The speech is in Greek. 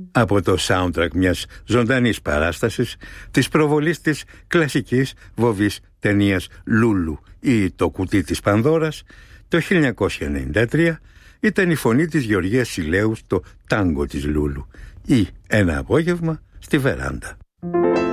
από το soundtrack μιας ζωντανής παράστασης της προβολής της κλασικής βοβής ταινίας Λούλου ή το κουτί της Πανδώρας το 1993 ήταν η φωνή της Γεωργίας Σιλέου στο τάγκο της Λούλου ή ένα απόγευμα στη βεράντα.